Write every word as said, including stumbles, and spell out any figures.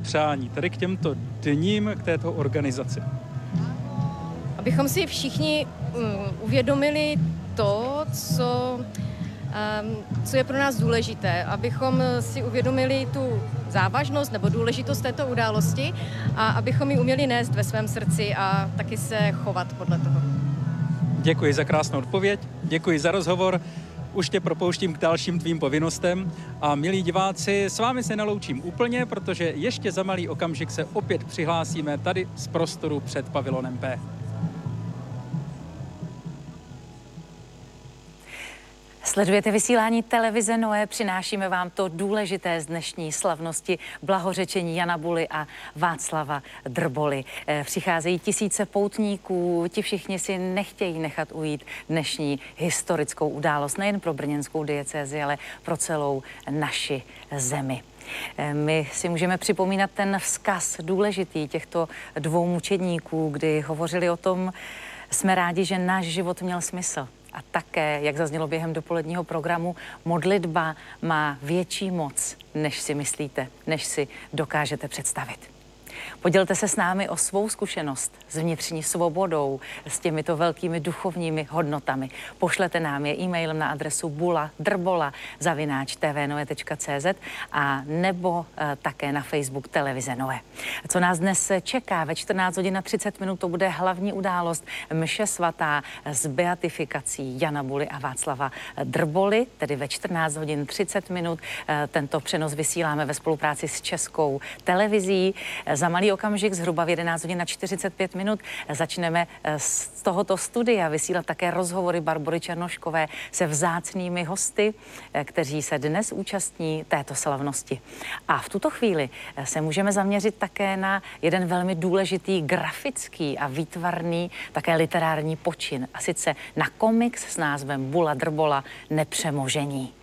přání tady k těmto dním, k této organizaci? Abychom si všichni um, uvědomili to, co, um, co je pro nás důležité, abychom si uvědomili tu závažnost nebo důležitost této události a abychom ji uměli nést ve svém srdci a taky se chovat podle toho. Děkuji za krásnou odpověď, děkuji za rozhovor. Už tě propouštím k dalším tvým povinnostem a milí diváci, s vámi se neloučím úplně, protože ještě za malý okamžik se opět přihlásíme tady z prostoru před pavilonem P. Sledujete vysílání televize Noé, přinášíme vám to důležité z dnešní slavnosti blahořečení Jana Buly a Václava Drboly. Přicházejí tisíce poutníků, ti všichni si nechtějí nechat ujít dnešní historickou událost, nejen pro brněnskou diecézi, ale pro celou naši zemi. My si můžeme připomínat ten vzkaz důležitý těchto dvou mučedníků, kdy hovořili o tom, jsme rádi, že náš život měl smysl. A také, jak zaznělo během dopoledního programu, modlitba má větší moc, než si myslíte, než si dokážete představit. Podělte se s námi o svou zkušenost s vnitřní svobodou, s těmito velkými duchovními hodnotami. Pošlete nám je e-mailem na adresu bula drbola zavináč t v noe tečka c z a nebo e, také na Facebook televize Noé. Co nás dnes čeká? Ve čtrnáct hodin a třicet minut to bude hlavní událost mše svatá s beatifikací Jana Buly a Václava Drboly, tedy ve čtrnáct hodin třicet minut. E, tento přenos vysíláme ve spolupráci s Českou televizí. Za malý okamžik, zhruba v jedenáct hodin a čtyřicet pět minut, začneme z tohoto studia vysílat také rozhovory Barbory Černoškové se vzácnými hosty, kteří se dnes účastní této slavnosti. A v tuto chvíli se můžeme zaměřit také na jeden velmi důležitý grafický a výtvarný, také literární počin, a sice na komiks s názvem Bula Drbola Nepřemožení.